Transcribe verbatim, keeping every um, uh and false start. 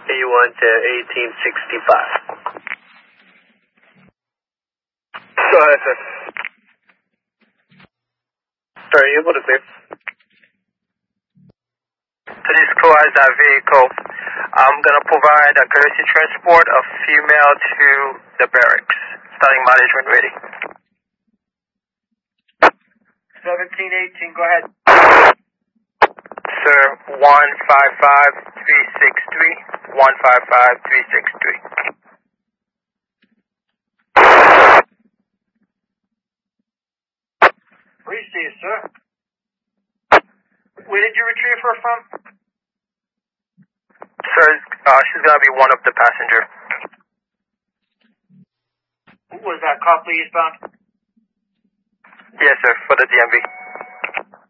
A one to eighteen sixty-five. Go ahead, sir. Sir, are you able to clear? Police crew has that vehicle. I'm going to provide a courtesy transport of female to the barracks. Starting management ready. seventeen eighteen, go ahead. Sir, one five five three six three. one five five three six three. Appreciate it, sir. Where did you retrieve her from? Sir, uh, she's going to be one of the passenger. Was that Copley eastbound? Yes, sir, for the D M V.